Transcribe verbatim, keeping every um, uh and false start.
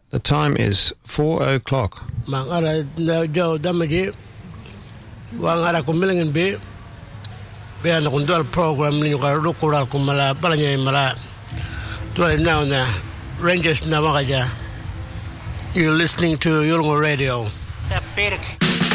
The time is four o'clock. Mangara jo damaji wangara kumilingin be be an kundal program ni ka rukura kumala balanya mala to now na Rangers na wakaja. You're listening to Yolngu Radio.